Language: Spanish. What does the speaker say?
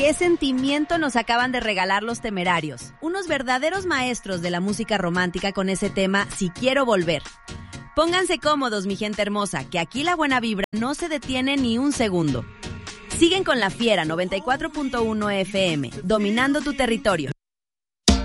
¿Qué sentimiento nos acaban de regalar Los Temerarios? Unos verdaderos maestros de la música romántica con ese tema Si Quiero Volver. Pónganse cómodos, mi gente hermosa, que aquí la buena vibra no se detiene ni un segundo. Siguen con La Fiera 94.1 FM, dominando tu territorio.